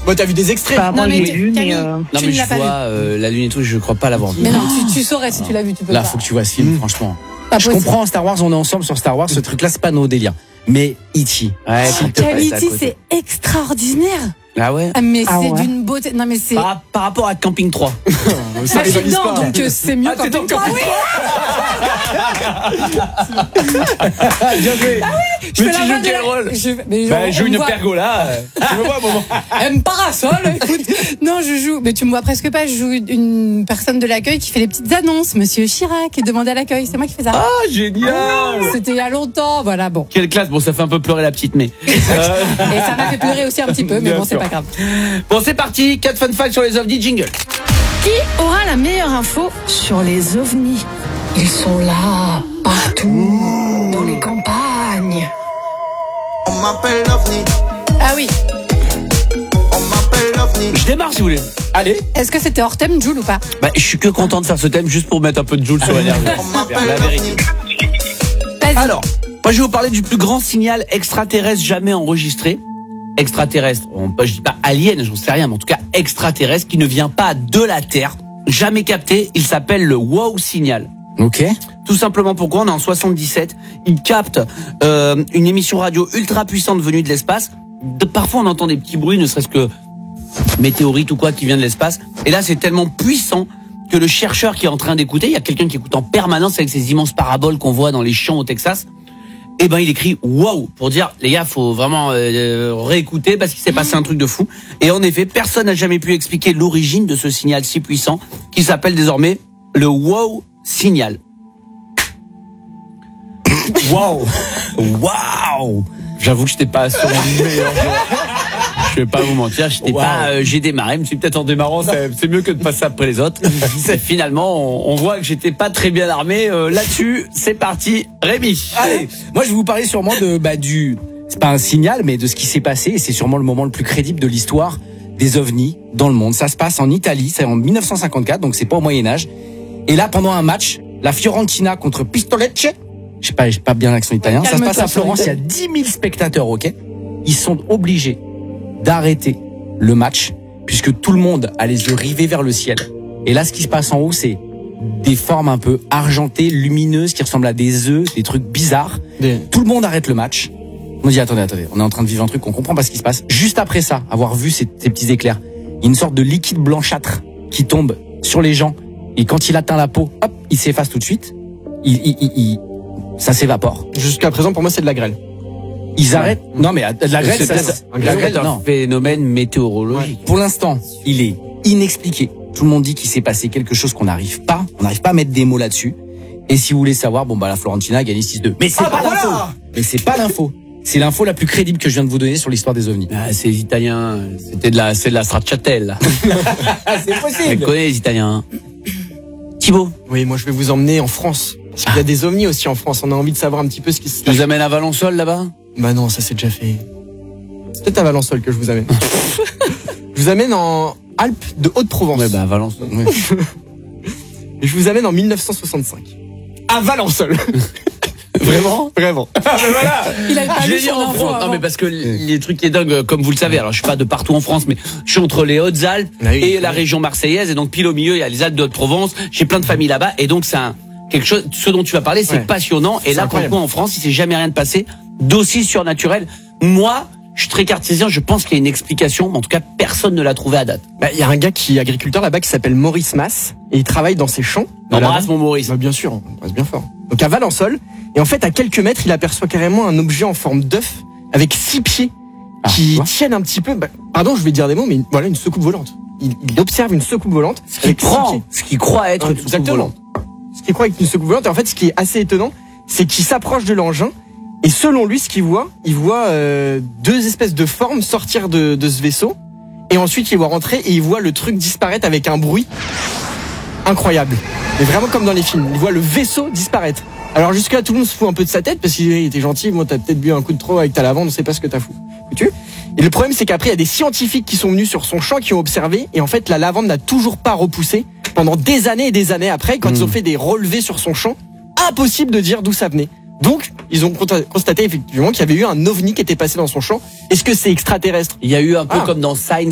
Bah, t'as vu des extraits? Non, mais Camille, Non, tu mais ne l'as je pas vu. vois la Lune et tout, je crois pas l'avoir vu. Mais non, tu saurais si tu l'as vu, tu peux Là, pas. faut que tu vois ce film, franchement. Pas Je possible. comprends Star Wars, on est ensemble sur Star Wars, ce truc-là, c'est pas nos délires. Mais E.T. Ouais, Camille, c'est extraordinaire. Ah ouais. Ah, mais Ah c'est ouais. d'une beauté. Non, mais c'est. Par rapport à Camping 3. Ça, Ah, ils valident non, pas. donc c'est mieux quand on parle. Oui, Bien joué. je fais la tu voix joues de quel la- rôle? Mais Bah, je joue on une voit- pergola. Tu me vois, maman. Un parasol, écoute. Non, je joue, mais tu me vois presque pas, je joue une personne de l'accueil qui fait les petites annonces. Monsieur Chirac est demandé à l'accueil, c'est moi qui fais ça. Ah, génial. C'était il y a longtemps, voilà, bon. Quelle classe. Bon, ça fait un peu pleurer la petite, mais. Et ça m'a fait pleurer aussi un petit peu, mais Bien bon, c'est sûr. pas grave. Bon, c'est parti. 4 fun facts sur les ovnis. Jingle. Qui aura la meilleure info sur les ovnis? Ils sont là, partout, dans les campagnes. On m'appelle l'OVNI, Ah oui. on m'appelle l'OVNI. Je démarre si vous voulez. Allez. Est-ce que c'était hors thème, Jules, ou pas? Bah, je suis que content de faire ce thème juste pour mettre un peu de Joule sur l'énergie. On m'appelle La vérité. l'OVNI. Vas-y. Alors, moi je vais vous parler du plus grand signal extraterrestre jamais enregistré. Extraterrestre, je dis pas alien, j'en sais rien, mais en tout cas extraterrestre qui ne vient pas de la Terre, jamais capté, il s'appelle le WOW signal. Ok. Tout simplement pourquoi on est en 77, il capte une émission radio ultra puissante venue de l'espace. Parfois on entend des petits bruits, ne serait-ce que météorite ou quoi qui vient de l'espace. Et là c'est tellement puissant que le chercheur qui est en train d'écouter, il y a quelqu'un qui écoute en permanence avec ces immenses paraboles qu'on voit dans les champs au Texas. Et ben il écrit wow pour dire les gars faut vraiment réécouter parce qu'il s'est passé un truc de fou. Et en effet personne n'a jamais pu expliquer l'origine de ce signal si puissant qui s'appelle désormais le wow signal. Wow, wow. J'avoue que j'étais pas sur mon meilleur jour. Je vais pas vous mentir, j'étais pas. J'ai démarré, je me suis peut-être en démarrant, c'est mieux que de passer après les autres. Finalement, on voit que j'étais pas très bien armé là-dessus. C'est parti, Rémi. Allez, moi je vais vous parler sûrement de c'est pas un signal, mais de ce qui s'est passé. Et c'est sûrement le moment le plus crédible de l'histoire des ovnis dans le monde. Ça se passe en Italie, c'est en 1954, donc c'est pas au Moyen Âge. Et là, pendant un match, la Fiorentina contre Pistolecce, j'ai pas bien l'accent italien, ça se passe à Florence, il y a 10 000 spectateurs, ok. Ils sont obligés d'arrêter le match puisque tout le monde a les yeux rivés vers le ciel. Et là, ce qui se passe en haut, c'est des formes un peu argentées, lumineuses, qui ressemblent à des œufs, des trucs bizarres. Tout le monde arrête le match. On dit attendez, on est en train de vivre un truc, on comprend pas ce qui se passe. Juste après ça, avoir vu ces petits éclairs, il y a une sorte de liquide blanchâtre qui tombe sur les gens. Et quand il atteint la peau, hop, il s'efface tout de suite. Ça s'évapore. Jusqu'à présent, pour moi, c'est de la grêle. Ils arrêtent. Non, mais de la grêle, C'est un non. phénomène météorologique. Pour l'instant, il est inexpliqué. Tout le monde dit qu'il s'est passé quelque chose qu'on n'arrive pas à mettre des mots là-dessus. Et si vous voulez savoir, la Fiorentina a gagné 6-2. Mais c'est pas l'info. Mais c'est pas l'info. C'est l'info la plus crédible que je viens de vous donner sur l'histoire des ovnis. Ah, c'est les Italiens, c'est de la stracciatella. C'est Je possible. connais les Italiens. Thibaut, Oui, moi, je vais vous emmener en France. Parce qu'il y a des ovnis aussi en France. On a envie de savoir un petit peu ce qui se tu passe. nous amènes à Valençol là-bas? Bah non, ça c'est déjà fait. C'est peut-être à Valençol que je vous amène. Je vous amène en Alpes de Haute-Provence. Ouais, bah Valençol. Ouais. Et je vous amène en 1965. À Valençol. Vraiment? Vraiment. Il avait pas Je lu vais dire son en info France. avant. Non, mais parce que les trucs qui est dingue, comme vous le savez, alors je suis pas de partout en France, mais je suis entre les Hautes-Alpes Ah oui, et la région marseillaise, et donc pile au milieu, il y a les Alpes de Haute-Provence. J'ai plein de familles là-bas, et donc c'est quelque chose, ce dont tu vas parler, c'est Ouais. passionnant. Et C'est là, pour le incroyable. coup, en France, il s'est jamais rien de passé d'aussi surnaturel. Moi, je suis très cartésien, je pense qu'il y a une explication, mais en tout cas, personne ne l'a trouvé à date. Bah, il y a un gars qui est agriculteur là-bas qui s'appelle Maurice Mass. Et il travaille dans ses champs. Embrasse mon Maurice. Bah, bien sûr, on passe bien fort. Donc à Valençol. Et en fait, à quelques mètres, il aperçoit carrément un objet en forme d'œuf avec 6 pieds qui tiennent un petit peu. Pardon, je vais dire des mots, mais voilà, une soucoupe volante. Il observe une soucoupe volante. Il prend ce qu'il croit être une soucoupe Exactement. volante. Ce qu'il croit être une soucoupe volante. Et en fait, ce qui est assez étonnant, c'est qu'il s'approche de l'engin. Et selon lui, ce qu'il voit, il voit deux espèces de formes sortir de ce vaisseau. Et ensuite, il voit rentrer et il voit le truc disparaître avec un bruit incroyable. Mais vraiment comme dans les films. Il voit le vaisseau disparaître. Alors jusque-là, tout le monde se fout un peu de sa tête parce qu'il était gentil. Bon, t'as peut-être bu un coup de trop avec ta lavande, on sait pas ce que t'as foutu. Et le problème, c'est qu'après, il y a des scientifiques qui sont venus sur son champ, qui ont observé. Et en fait, la lavande n'a toujours pas repoussé pendant des années et des années après, quand ils ont fait des relevés sur son champ. Impossible de dire d'où ça venait. Donc, ils ont constaté effectivement qu'il y avait eu un ovni qui était passé dans son champ. Est-ce que c'est extraterrestre? Il y a eu un peu Ah. comme dans Science